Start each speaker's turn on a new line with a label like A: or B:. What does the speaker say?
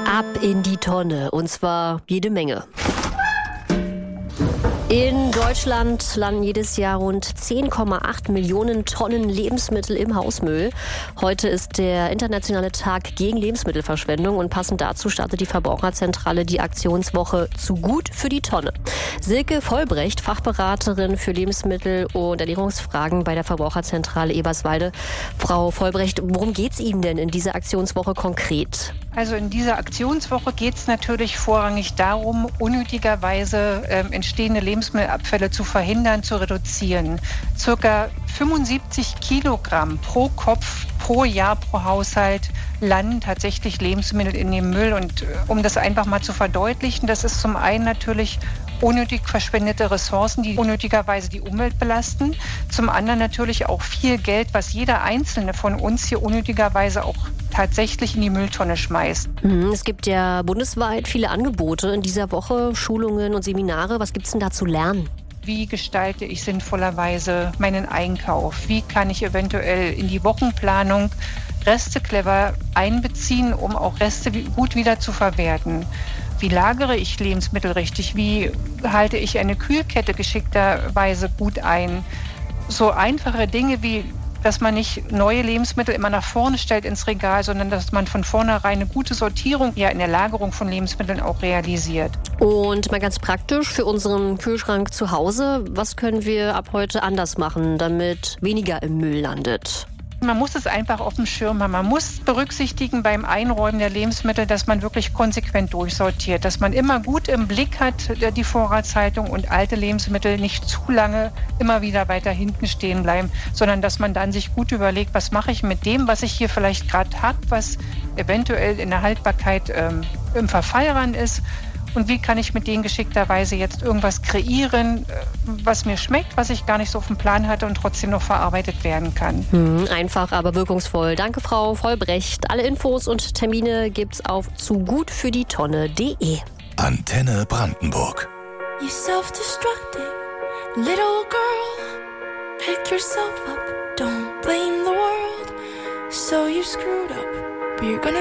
A: Ab in die Tonne, und zwar jede Menge. In Deutschland landen jedes Jahr rund 10,8 Millionen Tonnen Lebensmittel im Hausmüll. Heute ist der internationale Tag gegen Lebensmittelverschwendung und passend dazu startet die Verbraucherzentrale die Aktionswoche Zu gut für die Tonne. Silke Vollbrecht, Fachberaterin für Lebensmittel- und Ernährungsfragen bei der Verbraucherzentrale Eberswalde. Frau Vollbrecht, worum geht's Ihnen denn in dieser Aktionswoche konkret?
B: Also in dieser Aktionswoche geht es natürlich vorrangig darum, unnötigerweise entstehende Lebensmittelabfälle zu verhindern, zu reduzieren. Circa 75 Kilogramm pro Kopf, pro Jahr, pro Haushalt landen tatsächlich Lebensmittel in dem Müll. Und um das einfach mal zu verdeutlichen, das ist zum einen natürlich unnötig verschwendete Ressourcen, die unnötigerweise die Umwelt belasten. Zum anderen natürlich auch viel Geld, was jeder Einzelne von uns hier unnötigerweise auch tatsächlich in die Mülltonne schmeißt.
A: Es gibt ja bundesweit viele Angebote in dieser Woche, Schulungen und Seminare. Was gibt's denn da zu lernen?
B: Wie gestalte ich sinnvollerweise meinen Einkauf? Wie kann ich eventuell in die Wochenplanung Reste clever einbeziehen, um auch Reste gut wieder zu verwerten? Wie lagere ich Lebensmittel richtig? Wie halte ich eine Kühlkette geschickterweise gut ein? So einfache Dinge wie, dass man nicht neue Lebensmittel immer nach vorne stellt ins Regal, sondern dass man von vornherein eine gute Sortierung in der Lagerung von Lebensmitteln auch realisiert.
A: Und mal ganz praktisch für unseren Kühlschrank zu Hause, was können wir ab heute anders machen, damit weniger im Müll landet?
B: Man muss es einfach auf dem Schirm haben. Man muss berücksichtigen beim Einräumen der Lebensmittel, dass man wirklich konsequent durchsortiert, dass man immer gut im Blick hat, die Vorratshaltung, und alte Lebensmittel nicht zu lange immer wieder weiter hinten stehen bleiben, sondern dass man dann sich gut überlegt, was mache ich mit dem, was ich hier vielleicht gerade habe, was eventuell in der Haltbarkeit im Verfall ran ist. Und wie kann ich mit denen geschickterweise jetzt irgendwas kreieren, was mir schmeckt, was ich gar nicht so auf dem Plan hatte und trotzdem noch verarbeitet werden kann.
A: Einfach, aber wirkungsvoll. Danke, Frau Vollbrecht. Alle Infos und Termine gibt's auf zugutfürdietonne.de.
C: Antenne Brandenburg.
D: You self-destructing little girl. Pick yourself up, don't blame the world. So you screwed up, but you're gonna